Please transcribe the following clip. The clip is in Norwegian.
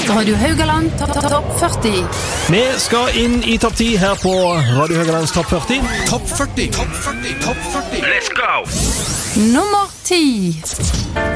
Radio Haugaland Topp 40. Vi skal inn i topp 10 her på Radio Haugalands Topp 40. Topp 40. Topp 40. Topp 40. Let's go! Nummer 10.